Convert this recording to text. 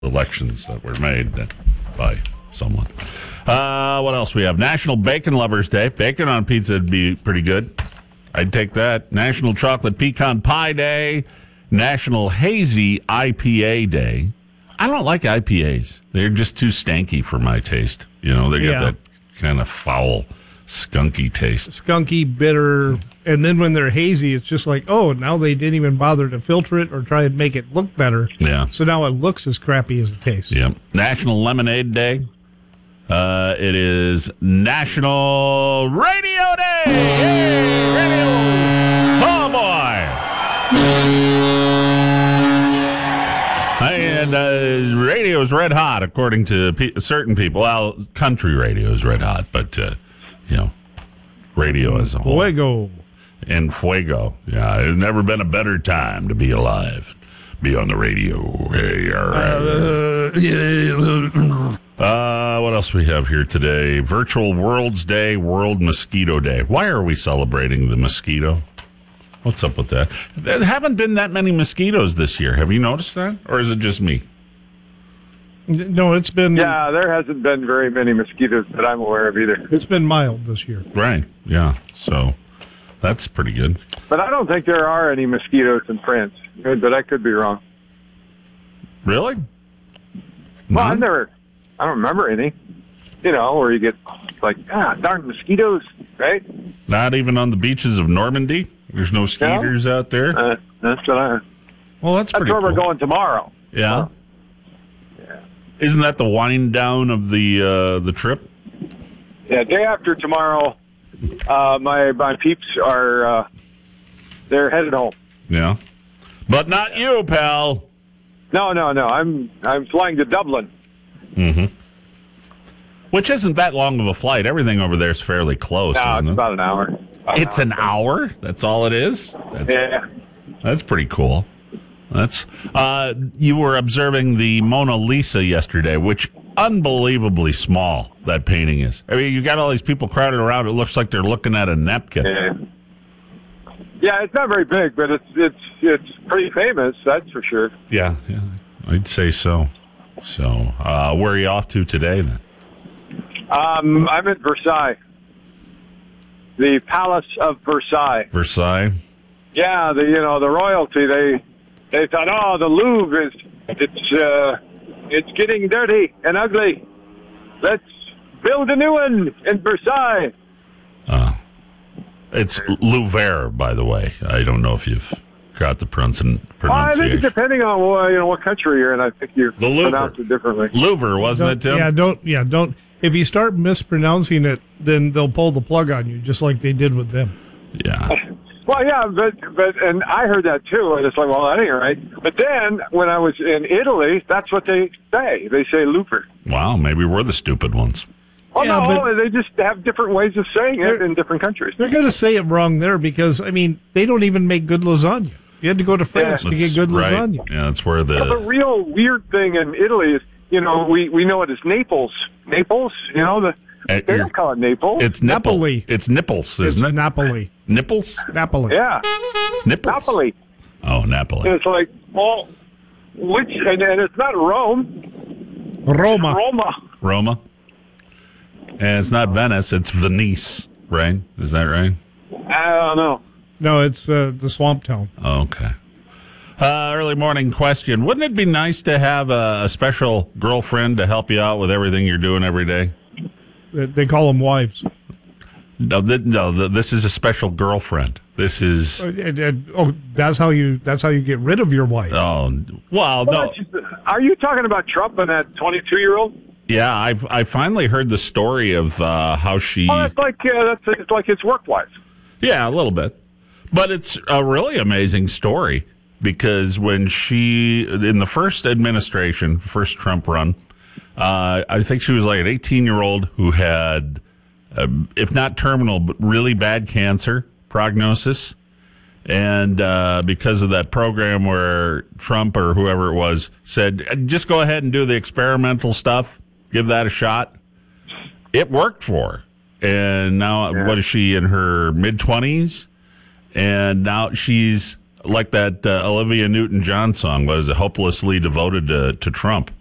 elections that were made by someone. What else we have? National Bacon Lovers Day. Bacon on pizza would be pretty good. I'd take that. National Chocolate Pecan Pie Day. National Hazy IPA Day. I don't like IPAs. They're just too stanky for my taste. You know, they got that kind of foul, skunky taste. Skunky, bitter, and then when they're hazy, it's just like, oh, now they didn't even bother to filter it or try and make it look better. Yeah. So now it looks as crappy as it tastes. Yep. National Lemonade Day. It is National Radio Day. Yay, radio. Oh, boy. And radio is red hot, according to certain people. Well, country radio is red hot, but, radio as a whole. Fuego. And fuego. Yeah, it's never been a better time to be alive. Be on the radio. What else we have here today? Virtual World's Day, World Mosquito Day. Why are we celebrating the mosquito? What's up with that? There haven't been that many mosquitoes this year. Have you noticed that? Or is it just me? No, it's been... Yeah, there hasn't been very many mosquitoes that I'm aware of either. It's been mild this year. Right, yeah. So that's pretty good. But I don't think there are any mosquitoes in France. But I could be wrong. Really? Well, I don't remember any. You know, where you get like, darn mosquitoes, right? Not even on the beaches of Normandy? There's no skeeters out there? That's what I... Well, that's pretty where cool. we're going tomorrow. Yeah? Isn't that the wind down of the trip? Yeah, day after tomorrow, my peeps are, they're headed home. Yeah. But not you, pal. No. I'm flying to Dublin. Mm-hmm. Which isn't that long of a flight. Everything over there is fairly close, No, isn't it's it? about an hour. It's an hour? That's all it is? That's pretty cool. That's you were observing the Mona Lisa yesterday, which unbelievably small that painting is. I mean, you got all these people crowded around. It looks like they're looking at a napkin. Yeah, it's not very big, but it's pretty famous. That's for sure. Yeah, I'd say so. So, where are you off to today then? I'm at Versailles, the Palace of Versailles. Versailles. Yeah, the royalty. They thought, the Louvre it's getting dirty and ugly. Let's build a new one in Versailles. It's Louvre, by the way. I don't know if you've got the pronunciation. I think depending on what country you're in, I think you pronounce it differently. Louvre, wasn't it, Tim? Don't. If you start mispronouncing it, then they'll pull the plug on you, just like they did with them. Yeah. Well, yeah, but and I heard that too, and it's like, well, that ain't right. But then when I was in Italy, that's what they say. They say Louvre. Wow, maybe we're the stupid ones. Well, no, they just have different ways of saying it in different countries. They're going to say it wrong there because, they don't even make good lasagna. You had to go to France to get good lasagna. Yeah, that's where the real weird thing in Italy is, we know it as Naples. Naples, they don't call it Naples. It's Napoli. It's nipples, isn't it? Napoli. Nipples? Napoli. Yeah. Nipples? Napoli. Oh, Napoli. And it's like, well, and it's not Rome. Roma. Roma. And it's not Venice, it's Venice, right? Is that right? I don't know. No, it's the swamp town. Okay. Early morning question. Wouldn't it be nice to have a special girlfriend to help you out with everything you're doing every day? They call them wives. No, this is a special girlfriend. This is... that's how you get rid of your wife. Oh, well, no. Are you talking about Trump and that 22-year-old? Yeah, I finally heard the story of how she... Oh, it's like his work wife. Yeah, a little bit. But it's a really amazing story because when she, in the first administration, first Trump run, I think she was like an 18-year-old who had, if not terminal, but really bad cancer prognosis. And because of that program where Trump or whoever it was said, just go ahead and do the experimental stuff, give that a shot, it worked for her. And now, what is she, in her mid-20s? And now she's like that Olivia Newton-John song, what is it, hopelessly devoted to Trump.